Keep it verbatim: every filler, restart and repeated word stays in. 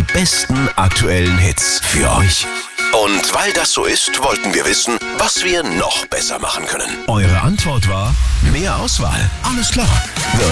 die besten aktuellen Hits für euch. Und weil das so ist, wollten wir wissen, was wir noch besser machen können. Eure Antwort war, mehr Auswahl. Alles klar. Wird